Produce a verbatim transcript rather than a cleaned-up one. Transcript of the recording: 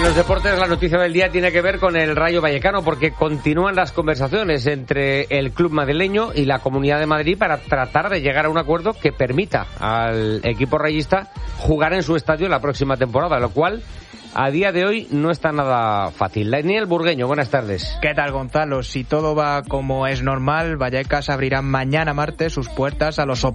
En los deportes, la noticia del día tiene que ver con el Rayo Vallecano, porque continúan las conversaciones entre el club madrileño y la Comunidad de Madrid para tratar de llegar a un acuerdo que permita al equipo rayista jugar en su estadio la próxima temporada, lo cual a día de hoy no está nada fácil. Daniel Burgueño, buenas tardes. ¿Qué tal, Gonzalo? Si todo va como es normal, Vallecas abrirá mañana martes sus puertas a los